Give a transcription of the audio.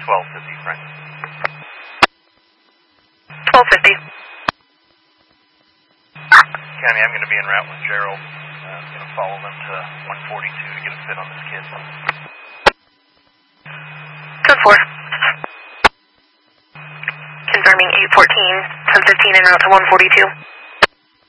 1250, Frank. 1250. County, I'm going to be en route with Gerald. I'm going to follow them to 142 to get a fit on this kid. 10-4. Confirming 814, 1015 en route to 142.